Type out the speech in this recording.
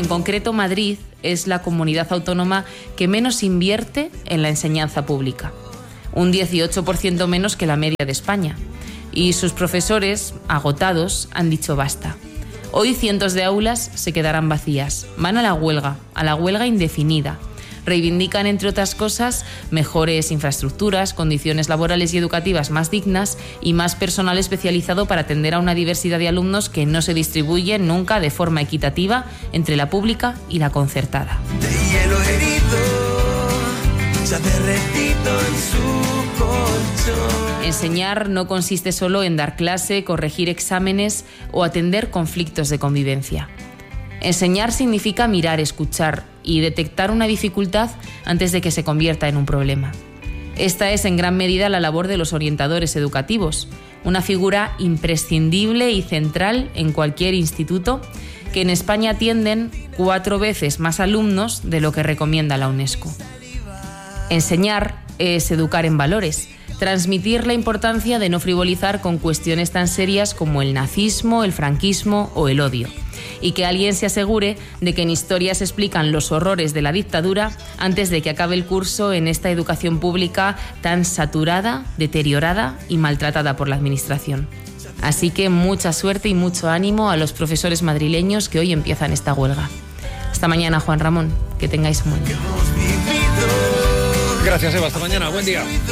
En concreto, Madrid es la comunidad autónoma que menos invierte en la enseñanza pública, un 18% menos que la media de España. Y sus profesores, agotados, han dicho basta. Hoy cientos de aulas se quedarán vacías. Van a la huelga indefinida. Reivindican, entre otras cosas, mejores infraestructuras, condiciones laborales y educativas más dignas y más personal especializado para atender a una diversidad de alumnos que no se distribuye nunca de forma equitativa entre la pública y la concertada. De hielo herido, ya derretido en su colchón. Enseñar no consiste solo en dar clase, corregir exámenes o atender conflictos de convivencia. Enseñar significa mirar, escuchar y detectar una dificultad antes de que se convierta en un problema. Esta es en gran medida la labor de los orientadores educativos, una figura imprescindible y central en cualquier instituto, que en España atienden 4 veces más alumnos de lo que recomienda la UNESCO. Enseñar es educar en valores, transmitir la importancia de no frivolizar con cuestiones tan serias como el nazismo, el franquismo o el odio, y que alguien se asegure de que en historia se explican los horrores de la dictadura antes de que acabe el curso en esta educación pública tan saturada, deteriorada y maltratada por la administración. Así que mucha suerte y mucho ánimo a los profesores madrileños que hoy empiezan esta huelga. Hasta mañana, Juan Ramón. Que tengáis un buen día. Gracias, Eva. Hasta mañana. Buen día.